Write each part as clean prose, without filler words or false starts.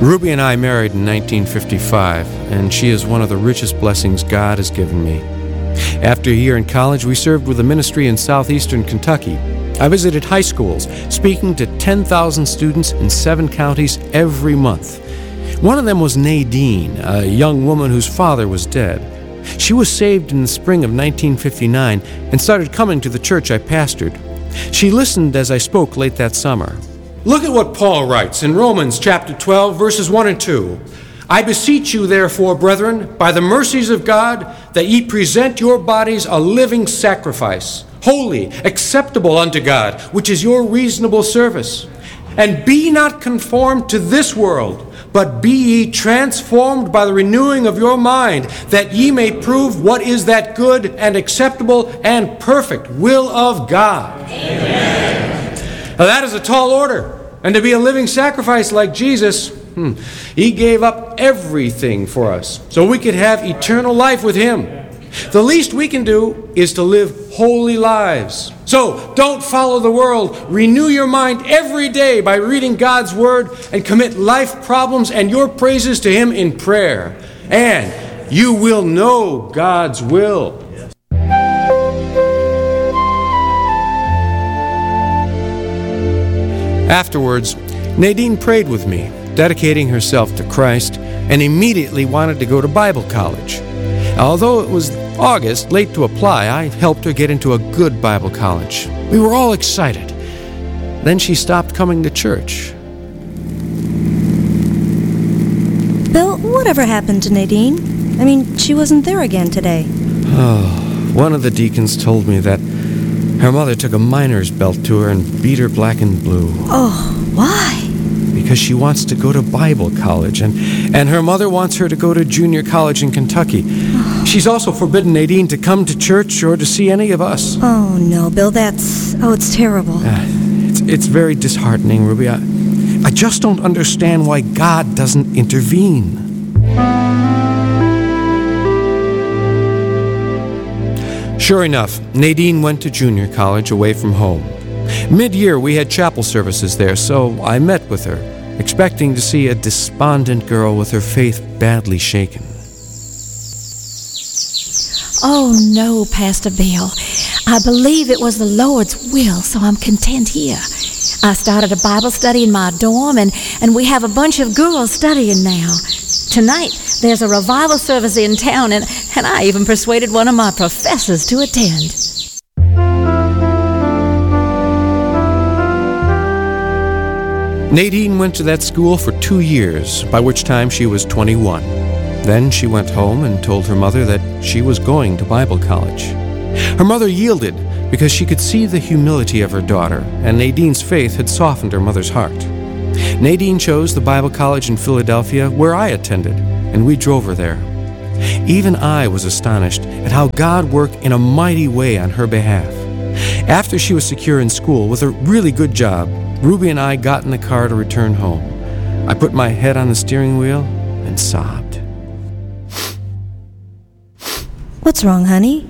Ruby and I married in 1955, and she is one of the richest blessings God has given me. After a year in college, we served with a ministry in southeastern Kentucky. I visited high schools, speaking to 10,000 students in 7 counties every month. One of them was Nadine, a young woman whose father was dead. She was saved in the spring of 1959 and started coming to the church I pastored. She listened as I spoke late that summer. Look at what Paul writes in Romans chapter 12, verses 1 and 2. I beseech you, therefore, brethren, by the mercies of God, that ye present your bodies a living sacrifice, holy, acceptable unto God, which is your reasonable service. And be not conformed to this world, but be ye transformed by the renewing of your mind, that ye may prove what is that good and acceptable and perfect will of God. Amen. Now that is a tall order. And to be a living sacrifice like Jesus, He gave up everything for us so we could have eternal life with Him. The least we can do is to live holy lives. So don't follow the world. Renew your mind every day by reading God's Word and commit life problems and your praises to Him in prayer. And you will know God's will. Afterwards, Nadine prayed with me, dedicating herself to Christ, and immediately wanted to go to Bible college. Although it was August, late to apply, I helped her get into a good Bible college. We were all excited. Then she stopped coming to church. Bill, whatever happened to Nadine? I mean, she wasn't there again today. Oh, one of the deacons told me that her mother took a miner's belt to her and beat her black and blue. Oh, why? Because she wants to go to Bible college, and her mother wants her to go to junior college in Kentucky. She's also forbidden Nadine to come to church or to see any of us. Oh, no, Bill, it's terrible. It's very disheartening, Ruby. I just don't understand why God doesn't intervene. Sure enough, Nadine went to junior college away from home. Mid-year, we had chapel services there, so I met with her, expecting to see a despondent girl with her faith badly shaken. Oh, no, Pastor Bill. I believe it was the Lord's will, so I'm content here. I started a Bible study in my dorm, and we have a bunch of girls studying now. Tonight, there's a revival service in town, and I even persuaded one of my professors to attend. Nadine went to that school for 2 years, by which time she was 21. Then she went home and told her mother that she was going to Bible college. Her mother yielded because she could see the humility of her daughter, and Nadine's faith had softened her mother's heart. Nadine chose the Bible college in Philadelphia, where I attended, and we drove her there. Even I was astonished at how God worked in a mighty way on her behalf. After she was secure in school with a really good job, Ruby and I got in the car to return home. I put my head on the steering wheel and sobbed. What's wrong, honey?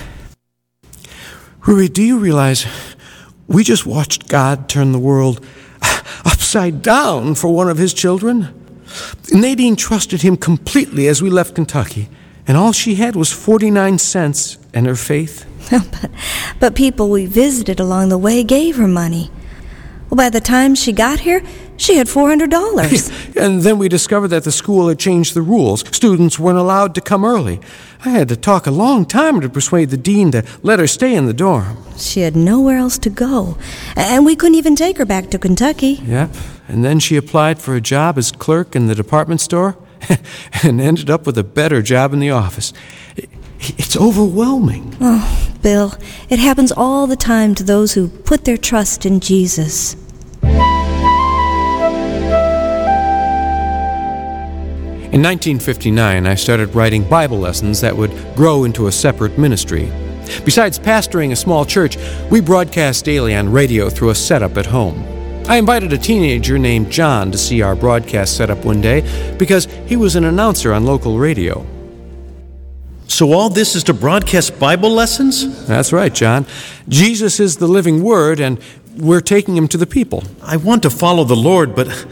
Ruby, do you realize we just watched God turn the world upside down for one of His children? Nadine trusted Him completely as we left Kentucky, and all she had was 49 cents and her faith. But people we visited along the way gave her money. Well, by the time she got here, she had $400. And then we discovered that the school had changed the rules. Students weren't allowed to come early. I had to talk a long time to persuade the dean to let her stay in the dorm. She had nowhere else to go, and we couldn't even take her back to Kentucky. Yep, and then she applied for a job as clerk in the department store and ended up with a better job in the office. It's overwhelming. Oh, Bill, it happens all the time to those who put their trust in Jesus. In 1959, I started writing Bible lessons that would grow into a separate ministry. Besides pastoring a small church, we broadcast daily on radio through a setup at home. I invited a teenager named John to see our broadcast setup one day because he was an announcer on local radio. So all this is to broadcast Bible lessons? That's right, John. Jesus is the living Word, and we're taking Him to the people. I want to follow the Lord, but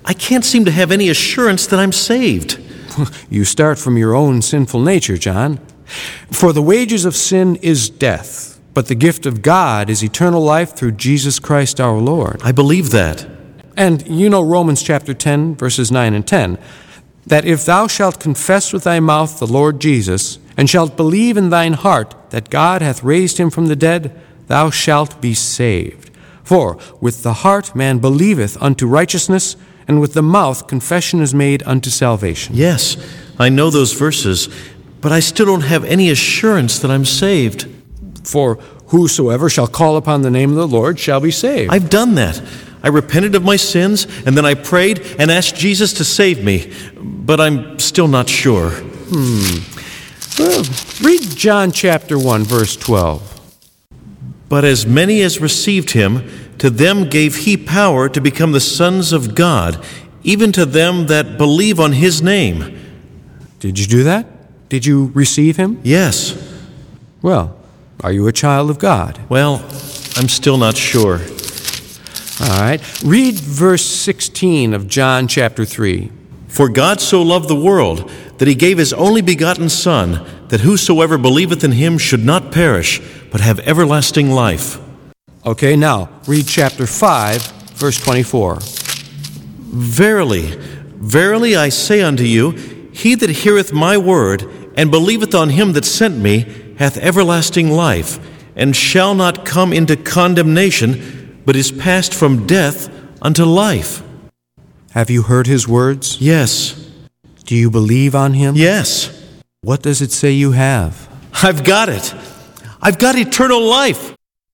I can't seem to have any assurance that I'm saved. You start from your own sinful nature, John. For the wages of sin is death, but the gift of God is eternal life through Jesus Christ our Lord. I believe that. And you know Romans chapter 10, verses 9 and 10, that if thou shalt confess with thy mouth the Lord Jesus, and shalt believe in thine heart that God hath raised him from the dead, thou shalt be saved. For with the heart man believeth unto righteousness, and with the mouth confession is made unto salvation. Yes, I know those verses, but I still don't have any assurance that I'm saved. For whosoever shall call upon the name of the Lord shall be saved. I've done that. I repented of my sins, and then I prayed and asked Jesus to save me, but I'm still not sure. Well, read John chapter 1, verse 12. But as many as received him, to them gave he power to become the sons of God, even to them that believe on his name. Did you do that? Did you receive him? Yes. Well, are you a child of God? Well, I'm still not sure. All right. Read verse 16 of John chapter 3. For God so loved the world that he gave his only begotten Son, that whosoever believeth in him should not perish, but have everlasting life. Okay, now read chapter 5, verse 24. Verily, verily I say unto you, he that heareth my word, and believeth on him that sent me, hath everlasting life, and shall not come into condemnation, but is passed from death unto life. Have you heard his words? Yes. Do you believe on him? Yes. What does it say you have? I've got it. I've got eternal life.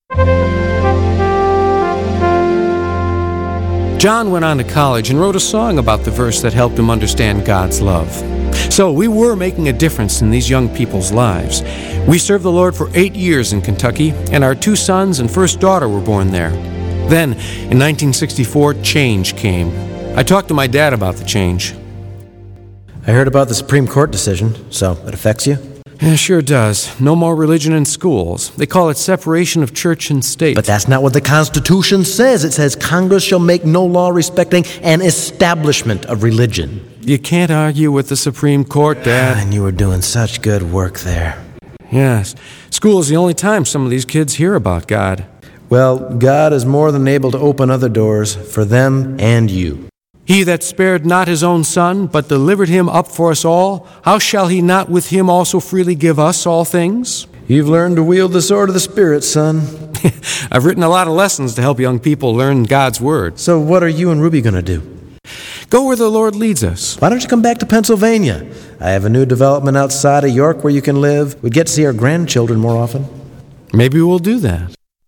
John went on to college and wrote a song about the verse that helped him understand God's love. So we were making a difference in these young people's lives. We served the Lord for 8 years in Kentucky, and our 2 sons and first daughter were born there. Then, in 1964, change came. I talked to my dad about the change. I heard about the Supreme Court decision, so it affects you? Yeah, sure does. No more religion in schools. They call it separation of church and state. But that's not what the Constitution says. It says Congress shall make no law respecting an establishment of religion. You can't argue with the Supreme Court, Dad. And you were doing such good work there. Yes. School is the only time some of these kids hear about God. Well, God is more than able to open other doors for them and you. He that spared not his own Son, but delivered him up for us all, how shall he not with him also freely give us all things? You've learned to wield the sword of the Spirit, son. I've written a lot of lessons to help young people learn God's Word. So what are you and Ruby going to do? Go where the Lord leads us. Why don't you come back to Pennsylvania? I have a new development outside of York where you can live. We'd get to see our grandchildren more often. Maybe we'll do that.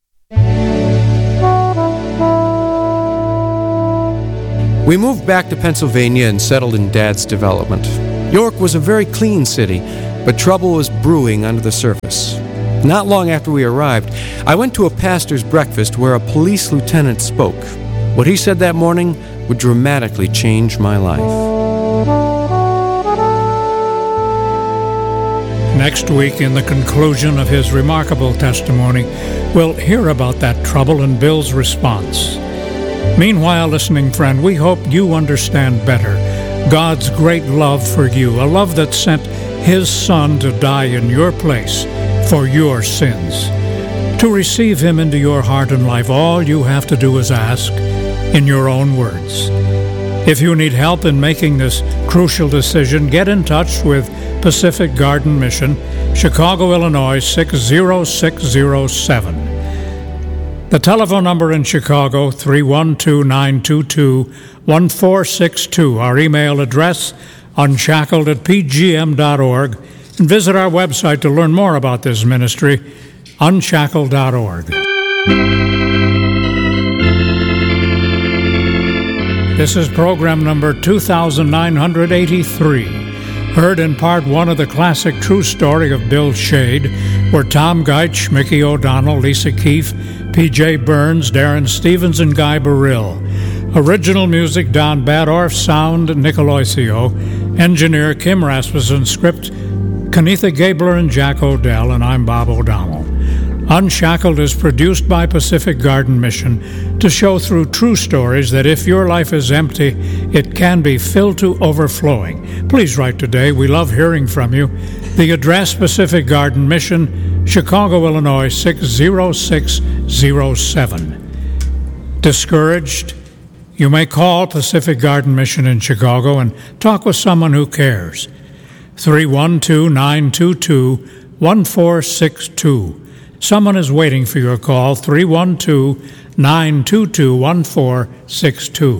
We moved back to Pennsylvania and settled in Dad's development. York was a very clean city, but trouble was brewing under the surface. Not long after we arrived, I went to a pastor's breakfast where a police lieutenant spoke. What he said that morning would dramatically change my life. Next week, in the conclusion of his remarkable testimony, we'll hear about that trouble and Bill's response. Meanwhile, listening friend, we hope you understand better God's great love for you, a love that sent His Son to die in your place for your sins. To receive Him into your heart and life, all you have to do is ask in your own words. If you need help in making this crucial decision, get in touch with Pacific Garden Mission, Chicago, Illinois 60607. The telephone number in Chicago, 312-922-1462. Our email address, unshackled@pgm.org. And visit our website to learn more about this ministry, unshackled.org. This is program number 2983. Heard in part 1 of the classic true story of Bill Shade, where Tom Geitch, Mickey O'Donnell, Lisa Keefe, P.J. Burns, Darren Stevens, and Guy Burrill. Original music, Don Badorf. Sound, Nicoloisio. Engineer, Kim Rasmussen. Script, Kenitha Gabler and Jack O'Dell. And I'm Bob O'Donnell. Unshackled is produced by Pacific Garden Mission to show through true stories that if your life is empty, it can be filled to overflowing. Please write today. We love hearing from you. The address, Pacific Garden Mission, Chicago, Illinois, 60607. Discouraged? You may call Pacific Garden Mission in Chicago and talk with someone who cares. 312-922-1462. Someone is waiting for your call, 312-922-1462.